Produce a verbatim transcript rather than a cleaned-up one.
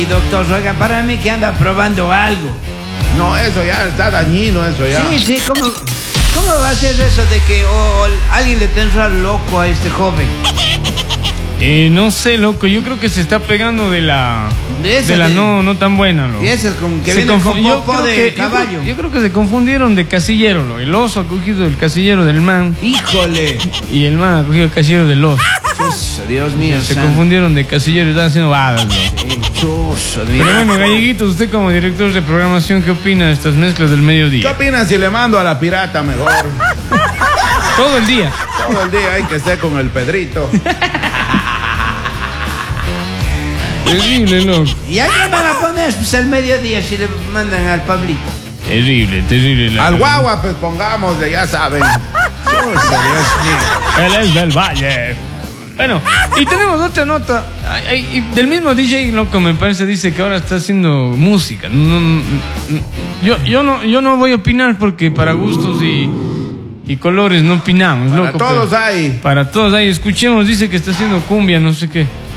doctor, oiga, para mí que anda probando algo. No, eso ya está dañino, eso ya. Sí, sí, ¿cómo, cómo va a ser eso de que oh, alguien le tendrá loco a este joven? Eh, no sé, loco, yo creo que se está pegando de la... De, de la de, no, no tan buena, loco. Y ese es como que se viene con poco de que, caballo. Yo creo, yo creo que se confundieron de casillero, loco. El oso ha cogido el casillero del man. ¡Híjole! Y el man ha cogido el casillero del oso. Chuso, Dios mío. Se santo. confundieron de casillero y están haciendo badas, loco. Sí, chuso, Dios. Pero bueno, Galleguito, usted como director de programación, ¿qué opina de estas mezclas del ¿Qué mediodía? opinas si le mando a la pirata mejor? Todo el día. Todo el día hay que estar con el Pedrito. Terrible, loco. ¿Y a quién van a poner pues, el mediodía si le mandan al Pablito? Terrible, terrible. la Al verdad. guagua, pues pongámosle, ya saben. Chuso, Dios mío. Él es del Valle. Bueno, y tenemos otra nota. Ay, ay, y del mismo D J, loco, me parece, dice que ahora está haciendo música. No, no, no, yo, yo, no, yo no voy a opinar porque para gustos y, y colores no opinamos, Para loco. todos pero hay. Para todos hay. Escuchemos, dice que está haciendo cumbia, no sé qué.